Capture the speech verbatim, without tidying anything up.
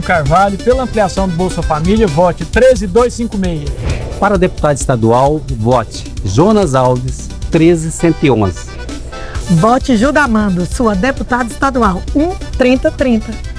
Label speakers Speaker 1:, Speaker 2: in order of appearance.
Speaker 1: Carvalho, pela ampliação do Bolsa Família, vote treze mil duzentos e cinquenta e seis.
Speaker 2: Para deputado estadual, vote Jonas Alves, treze cento e onze.
Speaker 3: Vote Gilda Amando, sua deputada estadual, um trinta trinta.